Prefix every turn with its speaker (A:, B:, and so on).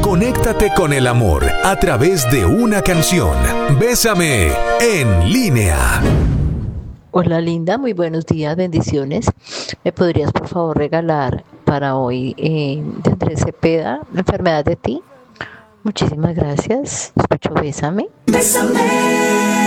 A: Conéctate con el amor a través de una canción. Bésame en línea.
B: Hola linda, muy buenos días, bendiciones. ¿Me podrías por favor regalar para hoy de Andrés Cepeda, La enfermedad de ti? Muchísimas gracias. Escucho Bésame.
C: Bésame.